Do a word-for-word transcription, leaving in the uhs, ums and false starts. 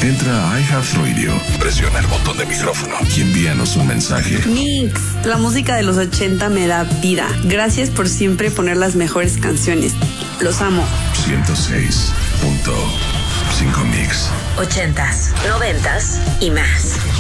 Entra a iHeartRadio, presiona el botón de micrófono y envíanos un mensaje. Mix, la música de los ochenta me da vida. Gracias por siempre poner las mejores canciones. Los amo. ciento seis punto cinco Mix. Ochentas, noventas y más.